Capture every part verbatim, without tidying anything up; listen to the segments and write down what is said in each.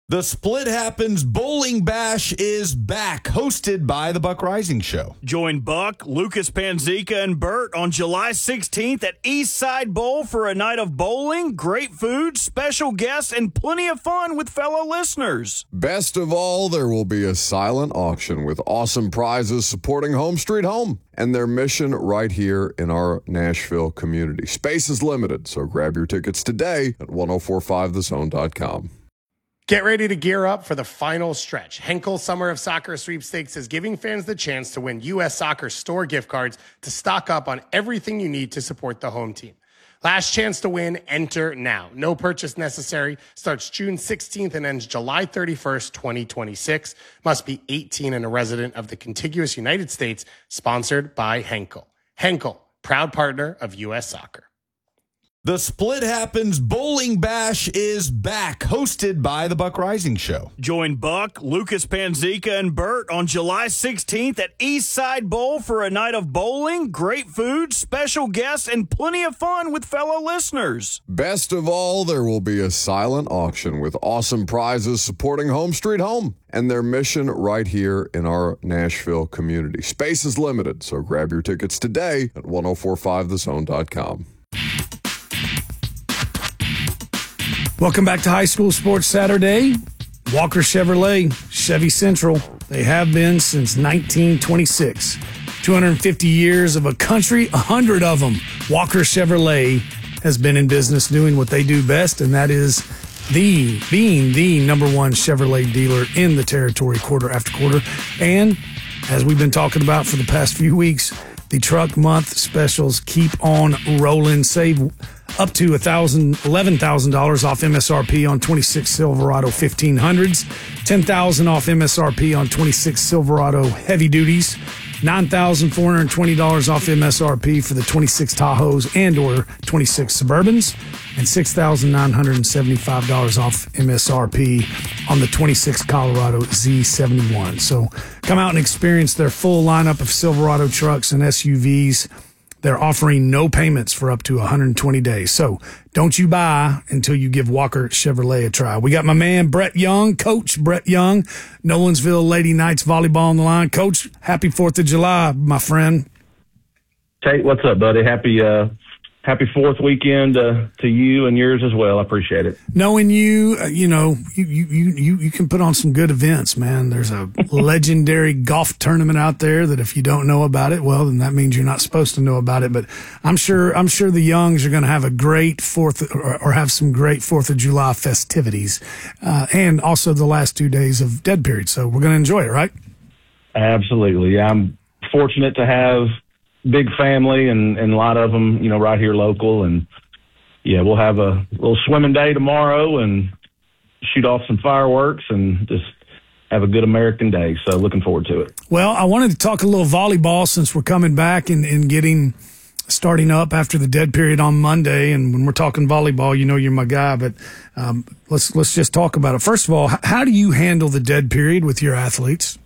The Split Happens Bowling Bash is back, hosted by the Buck Rising Show. Join Buck, Lucas Panzica, and Bert on July sixteenth at Eastside Bowl for a night of bowling, great food, special guests, and plenty of fun with fellow listeners. Best of all, there will be a silent auction with awesome prizes supporting Home Street Home and their mission right here in our Nashville community. Space is limited, so grab your tickets today at ten forty-five the zone dot com. Get ready to gear up for the final stretch. Henkel Summer of Soccer Sweepstakes is giving fans the chance to win U S Soccer store gift cards to stock up on everything you need to support the home team. Last chance to win, enter now. No purchase necessary. Starts June sixteenth and ends July thirty-first, twenty twenty-six. Must be eighteen and a resident of the contiguous United States. Sponsored by Henkel. Henkel, proud partner of U S Soccer. The Split Happens Bowling Bash is back, hosted by the Buck Rising Show. Join Buck, Lucas Panzica, and Bert on July sixteenth at Eastside Bowl for a night of bowling, great food, special guests, and plenty of fun with fellow listeners. Best of all, there will be a silent auction with awesome prizes supporting Home Street Home and their mission right here in our Nashville community. Space is limited, so grab your tickets today at ten forty-five the zone dot com. Welcome back to High School Sports Saturday. Walker Chevrolet, Chevy Central. They have been since nineteen twenty-six. two hundred fifty years of a country, one hundred of them. Walker Chevrolet has been in business doing what they do best, and that is the being the number one Chevrolet dealer in the territory quarter after quarter. And as we've been talking about for the past few weeks, the truck month specials keep on rolling. Save up to eleven thousand dollars off M S R P on twenty-six Silverado fifteen hundreds, ten thousand dollars off M S R P on twenty-six Silverado heavy duties, nine thousand four hundred twenty dollars off M S R P for the twenty-six Tahoes and or twenty-six Suburbans, and six thousand nine hundred seventy-five dollars off M S R P on the twenty-six Colorado Z seventy-one. So come out and experience their full lineup of Silverado trucks and S U Vs. They're offering no payments for up to one hundred twenty days. So don't you buy until you give Walker Chevrolet a try. We got my man Brett Young, Coach Brett Young, Nolensville Lady Knights volleyball on the line. Coach, happy fourth of July, my friend. Tate, what's up, buddy? Happy uh, happy fourth weekend uh, to you and yours as well. I appreciate it. Knowing you, uh, you know, you, you, you, you can put on some good events, man. There's a legendary golf tournament out there that if you don't know about it, well, then that means you're not supposed to know about it. But I'm sure, I'm sure the Youngs are going to have a great fourth or, or have some great fourth of July festivities. Uh, and also the last two days of dead period. So we're going to enjoy it, right? Absolutely. Yeah, I'm fortunate to have big family and, and a lot of them, you know, right here local. And yeah, we'll have a little swimming day tomorrow and shoot off some fireworks and just have a good American day. So looking forward to it. Well, I wanted to talk a little volleyball since we're coming back and, and getting starting up after the dead period on Monday. And when we're talking volleyball, you know, you're my guy, but um, let's, let's just talk about it. First of all, how do you handle the dead period with your athletes?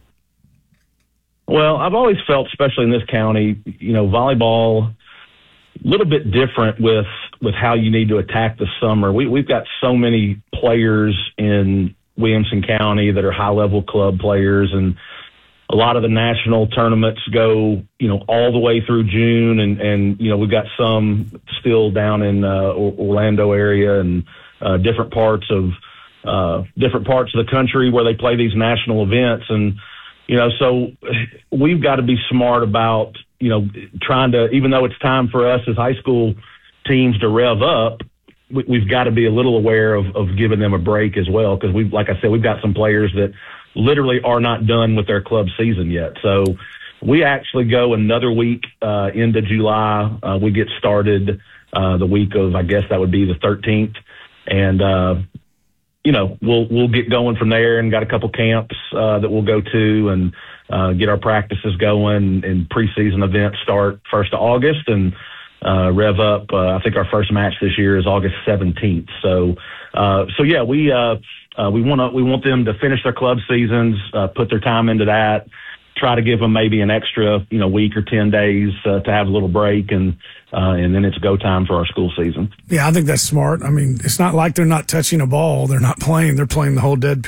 Well, I've always felt, especially in this county, you know, volleyball a little bit different with with how you need to attack the summer. We, we've got so many players in Williamson County that are high-level club players, and a lot of the national tournaments go, you know, all the way through June, and, and you know, we've got some still down in uh, Orlando area and uh, different parts of uh, different parts of the country where they play these national events. And you know, so we've got to be smart about, you know, trying to, even though it's time for us as high school teams to rev up, we, we've got to be a little aware of, of giving them a break as well. Because we've, like I said, we've got some players that literally are not done with their club season yet. So we actually go another week uh, into July. Uh, we get started uh, the week of, I guess that would be the thirteenth. And, uh, you know, we'll we'll get going from there, and got a couple camps uh, that we'll go to and uh, get our practices going, and preseason events start first of August and uh, rev up. Uh, I think our first match this year is August seventeenth. So, uh, so yeah, we uh, uh, we want to we want them to finish their club seasons, uh, put their time into that. Try to give them maybe an extra, you know, week or ten days uh, to have a little break, and uh, and then it's go time for our school season. Yeah, I think that's smart. I mean, it's not like they're not touching a ball. They're not playing. They're playing the whole dead